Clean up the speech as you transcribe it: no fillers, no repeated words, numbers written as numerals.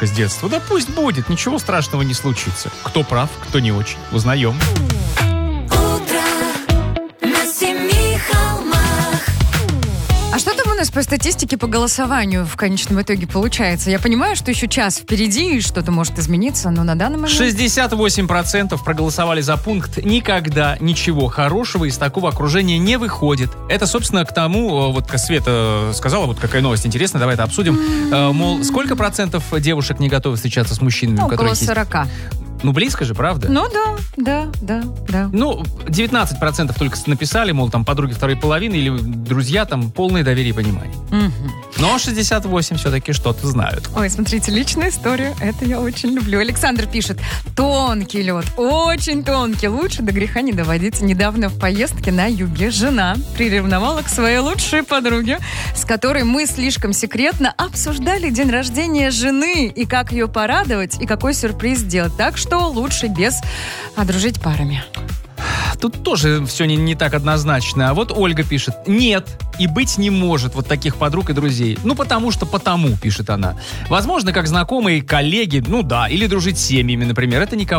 подружка с детства. Да пусть будет, ничего страшного не случится. Кто прав, кто не очень. Узнаем. А что там у нас по статистике по голосованию в конечном итоге получается? Я понимаю, что еще час впереди, и что-то может измениться, но на данный момент... 68% проголосовали за пункт «Никогда ничего хорошего из такого окружения не выходит». Это, собственно, к тому, вот Света сказала, вот какая новость интересная, давай это обсудим. Мол, сколько процентов девушек не готовы встречаться с мужчинами? Около 40. Ну, близко же, правда? Ну, да. Ну, 19% только написали, мол, там, подруги второй половины или друзья, там, полное доверие и понимание. Но 68 все-таки что-то знают. Ой, смотрите, личную историю, это я очень люблю. Александр пишет: тонкий лед, очень тонкий, лучше до греха не доводить. Недавно в поездке на юге жена приревновала к своей лучшей подруге, с которой мы слишком секретно обсуждали день рождения жены и как ее порадовать, и какой сюрприз сделать. Так что лучше без дружить парами. Тут тоже все не так однозначно. А вот Ольга пишет: нет, и быть не может вот таких подруг и друзей. Ну, потому, пишет она. Возможно, как знакомые, коллеги, ну да, или дружить с семьями, например. Это никого